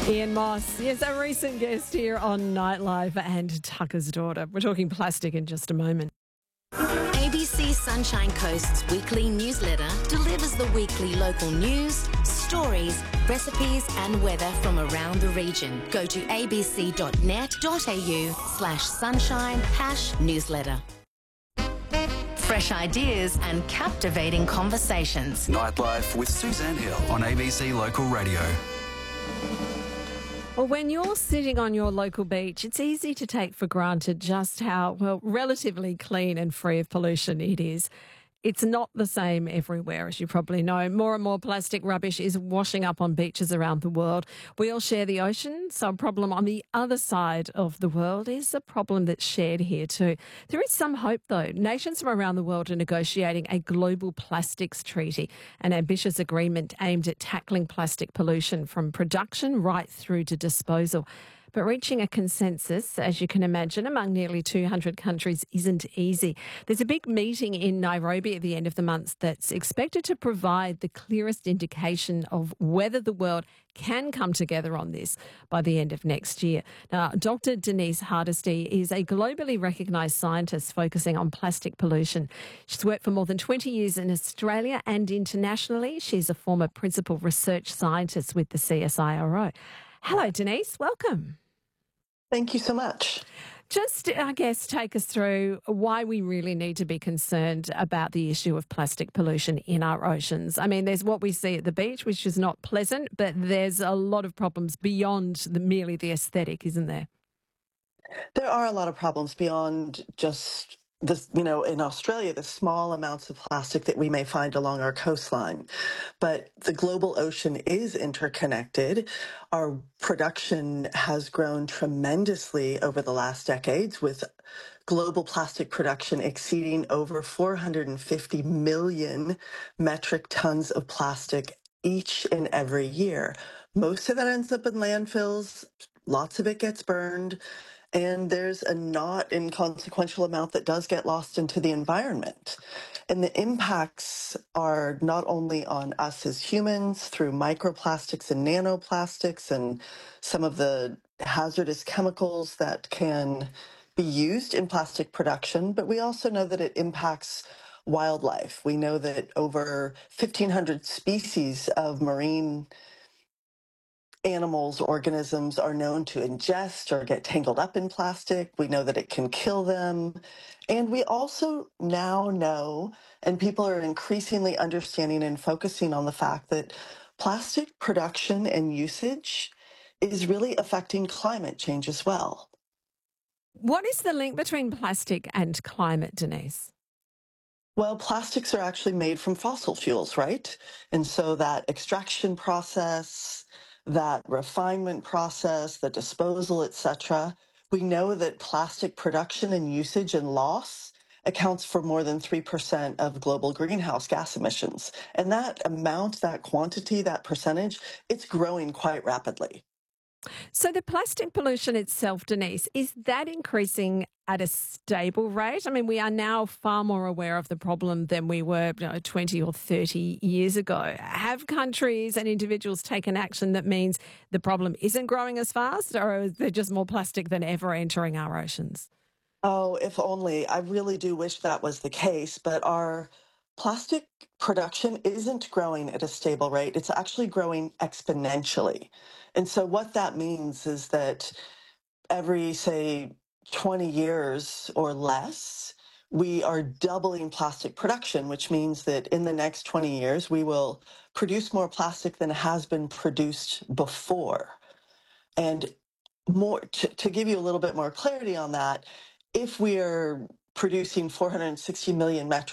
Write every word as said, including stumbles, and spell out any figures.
Ian Moss, yes, a recent guest here on Nightlife and Tucker's daughter. We're talking plastic in just a moment. A B C Sunshine Coast's weekly newsletter delivers the weekly local news, stories, recipes and weather from around the region. Go to abc.net.au slash sunshine hash newsletter. Fresh ideas and captivating conversations. Nightlife with Suzanne Hill on A B C Local Radio. Well, when you're sitting on your local beach, it's easy to take for granted just how, well, relatively clean and free of pollution it is. It's not the same everywhere, as you probably know. More and more plastic rubbish is washing up on beaches around the world. We all share the ocean, so a problem on the other side of the world is a problem that's shared here too. There is some hope, though. Nations from around the world are negotiating a global plastics treaty, an ambitious agreement aimed at tackling plastic pollution from production right through to disposal. But reaching a consensus, as you can imagine, among nearly two hundred countries isn't easy. There's a big meeting in Nairobi at the end of the month that's expected to provide the clearest indication of whether the world can come together on this by the end of next year. Now, Doctor Denise Hardesty is a globally recognised scientist focusing on plastic pollution. She's worked for more than twenty years in Australia and internationally. She's a former principal research scientist with the C S I R O. Hello, Denise. Welcome. Thank you so much. Just, I guess, take us through why we really need to be concerned about the issue of plastic pollution in our oceans. I mean, there's what we see at the beach, which is not pleasant, but there's a lot of problems beyond the, merely the aesthetic, isn't there? There are a lot of problems beyond just this, you know, in Australia, the small amounts of plastic that we may find along our coastline. But the global ocean is interconnected. Our production has grown tremendously over the last decades, with global plastic production exceeding over four hundred fifty million metric tons of plastic each and every year. Most of that ends up in landfills. Lots of it gets burned. And there's a not inconsequential amount that does get lost into the environment. And the impacts are not only on us as humans through microplastics and nanoplastics and some of the hazardous chemicals that can be used in plastic production, but we also know that it impacts wildlife. We know that over fifteen hundred species of marine animals, organisms are known to ingest or get tangled up in plastic. We know that it can kill them. And we also now know, and people are increasingly understanding and focusing on the fact that plastic production and usage is really affecting climate change as well. What is the link between plastic and climate, Denise? Well, plastics are actually made from fossil fuels, right? And so that extraction process, that refinement process, the disposal, et cetera, we know that plastic production and usage and loss accounts for more than three percent of global greenhouse gas emissions. And that amount, that quantity, that percentage, it's growing quite rapidly. So the plastic pollution itself, Denise, is that increasing at a stable rate? I mean, we are now far more aware of the problem than we were, you know, twenty or thirty years ago. Have countries and individuals taken action that means the problem isn't growing as fast, or is there just more plastic than ever entering our oceans? Oh, if only. I really do wish that was the case, but our plastic production isn't growing at a stable rate. It's actually growing exponentially. And so what that means is that every, say, twenty years or less, we are doubling plastic production, which means that in the next twenty years, we will produce more plastic than has been produced before. And more to, to give you a little bit more clarity on that, if we are producing four hundred sixty million metric